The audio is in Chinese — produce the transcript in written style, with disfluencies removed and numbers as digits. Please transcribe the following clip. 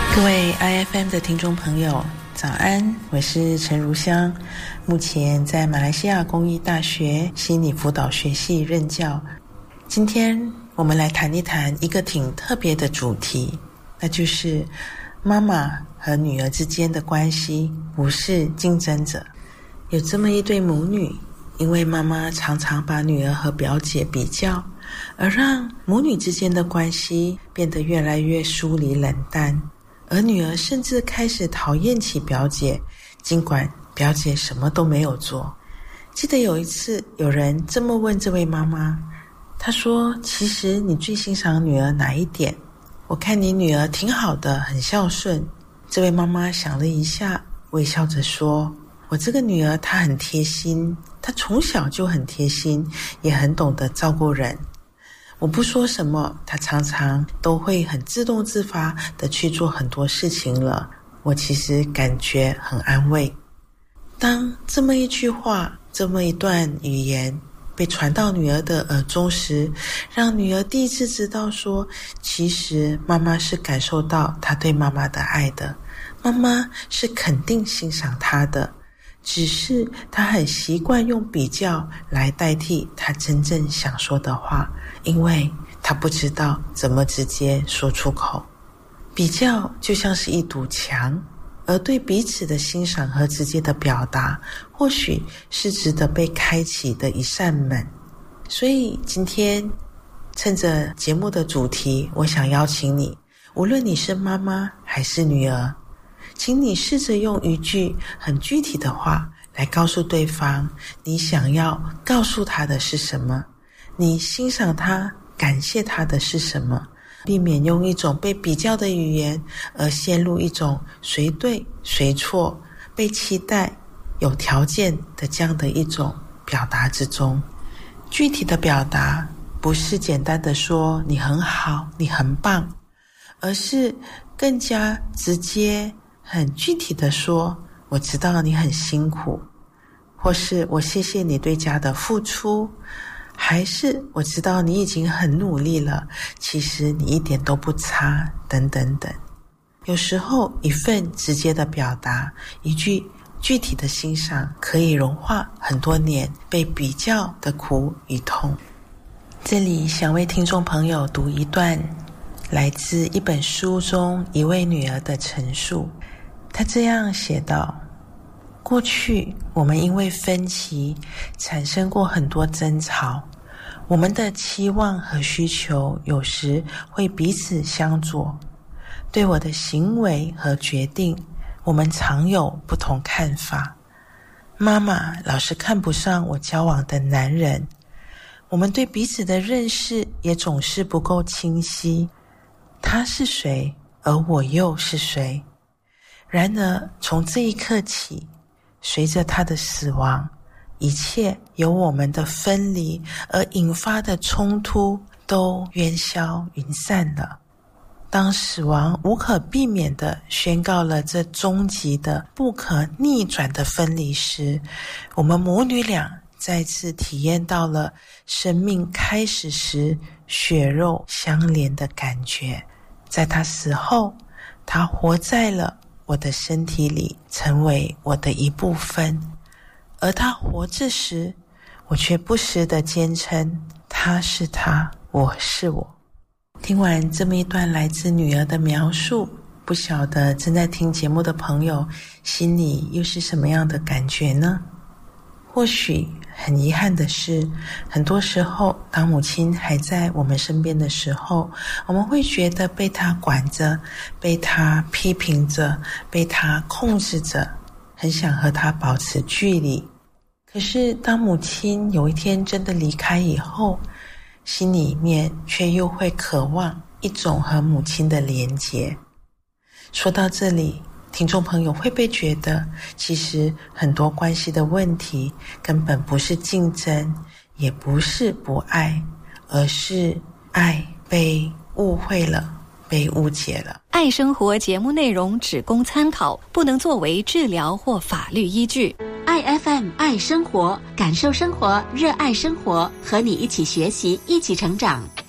各位 IFM 的听众朋友早安，我是陈如香，目前在马来西亚公益大学心理辅导学系任教。今天我们来谈一谈一个挺特别的主题，那就是妈妈和女儿之间的关系不是竞争者。有这么一对母女，因为妈妈常常把女儿和表姐比较，而让母女之间的关系变得越来越疏离冷淡，而女儿甚至开始讨厌起表姐，尽管表姐什么都没有做。记得有一次有人这么问这位妈妈，她说，其实你最欣赏女儿哪一点？我看你女儿挺好的，很孝顺。这位妈妈想了一下，微笑着说，我这个女儿她很贴心，她从小就很贴心，也很懂得照顾人。我不说什么，她常常都会很自动自发的去做很多事情了，我其实感觉很安慰。当这么一句话，这么一段语言被传到女儿的耳中时，让女儿第一次知道说，其实妈妈是感受到她对妈妈的爱的，妈妈是肯定欣赏她的，只是她很习惯用比较来代替她真正想说的话，因为她不知道怎么直接说出口。比较就像是一堵墙，而对彼此的欣赏和直接的表达，或许是值得被开启的一扇门。所以今天趁着节目的主题，我想邀请你，无论你是妈妈还是女儿，请你试着用一句很具体的话来告诉对方，你想要告诉他的是什么，你欣赏他、感谢他的是什么，避免用一种被比较的语言而陷入一种谁对谁错、被期待、有条件的这样的一种表达之中。具体的表达不是简单的说你很好、你很棒，而是更加直接、很具体的说，我知道你很辛苦，或是我谢谢你对家的付出，还是我知道你已经很努力了，其实你一点都不差，等等等。有时候一份直接的表达，一句具体的欣赏，可以融化很多年被比较的苦与痛。这里想为听众朋友读一段来自一本书中一位女儿的陈述。她这样写道，过去我们因为分歧产生过很多争吵，我们的期望和需求有时会彼此相左，对我的行为和决定，我们常有不同看法。妈妈老是看不上我交往的男人，我们对彼此的认识也总是不够清晰，他是谁，而我又是谁？然而从这一刻起，随着他的死亡，一切由我们的分离而引发的冲突都烟消云散了。当死亡无可避免地宣告了这终极的不可逆转的分离时，我们母女俩再次体验到了生命开始时血肉相连的感觉。在他死后，他活在了我的身体里，成为我的一部分，而他活着时，我却不时地坚称他是他，我是我。听完这么一段来自女儿的描述，不晓得正在听节目的朋友心里又是什么样的感觉呢？或许很遗憾的是，很多时候当母亲还在我们身边的时候，我们会觉得被她管着，被她批评着，被她控制着，很想和她保持距离。可是当母亲有一天真的离开以后，心里面却又会渴望一种和母亲的连结。说到这里，听众朋友会不会觉得，其实很多关系的问题根本不是竞争，也不是不爱，而是爱被误会了，被误解了。 爱生活节目内容只供参考，不能作为治疗或法律依据。 爱 FM 爱生活，感受生活，热爱生活，和你一起学习，一起成长。